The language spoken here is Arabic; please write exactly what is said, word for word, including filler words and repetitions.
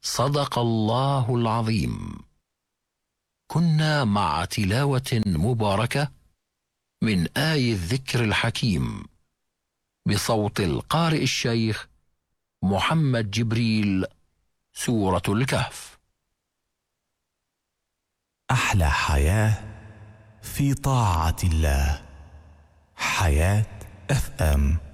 صدق الله العظيم. كنا مع تلاوة مباركة من آي الذكر الحكيم بصوت القارئ الشيخ محمد جبريل، سورة الكهف. أحلى حياة في طاعة الله. حياة اف ام.